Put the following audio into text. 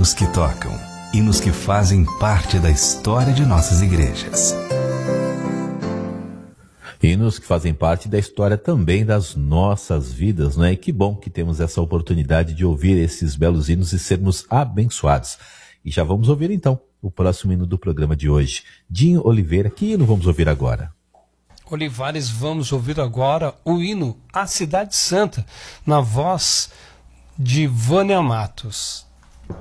hinos que tocam, hinos que fazem parte da história de nossas igrejas. Hinos que fazem parte da história também das nossas vidas, não é? E que bom que temos essa oportunidade de ouvir esses belos hinos e sermos abençoados. E já vamos ouvir então o próximo hino do programa de hoje. Dinho Oliveira, que hino vamos ouvir agora? Olivares, vamos ouvir agora o hino A Cidade Santa, na voz de Vânia Matos.